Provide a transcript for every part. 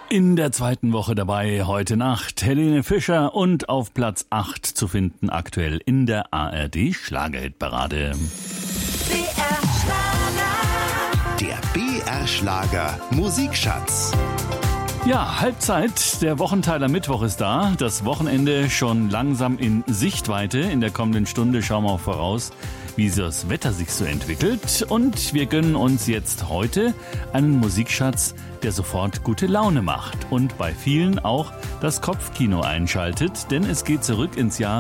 In der zweiten Woche dabei heute Nacht Helene Fischer und auf Platz 8 zu finden aktuell in der ARD Schlagerhitparade. BR Schlager. Der BR Schlager Musikschatz. Ja, Halbzeit, der Wochenteiler Mittwoch ist da, das Wochenende schon langsam in Sichtweite. In der kommenden Stunde schauen wir auch voraus, wie das Wetter sich so entwickelt. Und wir gönnen uns jetzt heute einen Musikschatz, der sofort gute Laune macht und bei vielen auch das Kopfkino einschaltet, denn es geht zurück ins Jahr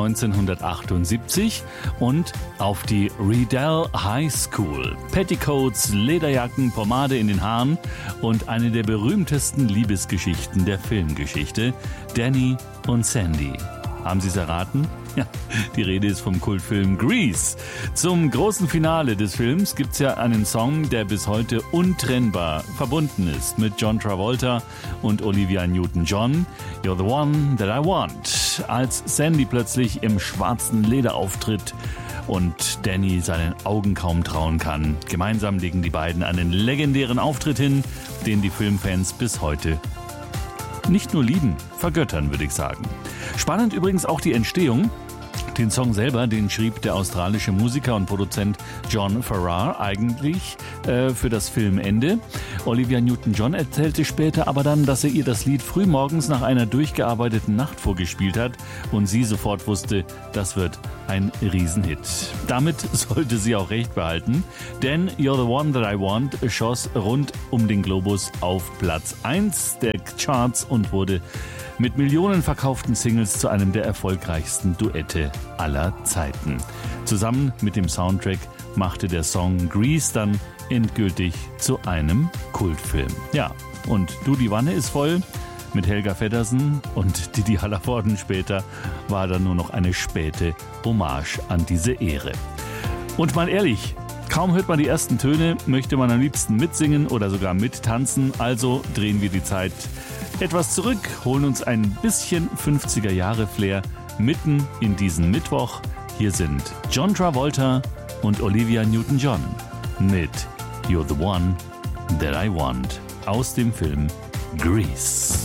1978 und auf die Riedel High School. Petticoats, Lederjacken, Pomade in den Haaren und eine der berühmtesten Liebesgeschichten der Filmgeschichte, Danny und Sandy. Haben Sie es erraten? Ja, die Rede ist vom Kultfilm Grease. Zum großen Finale des Films gibt's ja einen Song, der bis heute untrennbar verbunden ist mit John Travolta und Olivia Newton-John. You're the one that I want. Als Sandy plötzlich im schwarzen Leder auftritt und Danny seinen Augen kaum trauen kann. Gemeinsam legen die beiden einen legendären Auftritt hin, den die Filmfans bis heute nicht nur lieben, vergöttern, würde ich sagen. Spannend übrigens auch die Entstehung. Den Song selber, den schrieb der australische Musiker und Produzent John Farrar eigentlich für das Filmende. Olivia Newton-John erzählte später aber dann, dass er ihr das Lied frühmorgens nach einer durchgearbeiteten Nacht vorgespielt hat und sie sofort wusste, das wird ein Riesenhit. Damit sollte sie auch recht behalten, denn You're the One That I Want schoss rund um den Globus auf Platz 1 der Charts und wurde mit Millionen verkauften Singles zu einem der erfolgreichsten Duette aller Zeiten. Zusammen mit dem Soundtrack machte der Song Grease dann endgültig zu einem Kultfilm. Ja, und Du, die Wanne ist voll mit Helga Feddersen und Didi Hallervorden später war dann nur noch eine späte Hommage an diese Ehre. Und mal ehrlich, kaum hört man die ersten Töne, möchte man am liebsten mitsingen oder sogar mittanzen, also drehen wir die Zeit etwas zurück, holen uns ein bisschen 50er-Jahre-Flair mitten in diesen Mittwoch. Hier sind John Travolta und Olivia Newton-John mit You're the One That I Want aus dem Film Grease.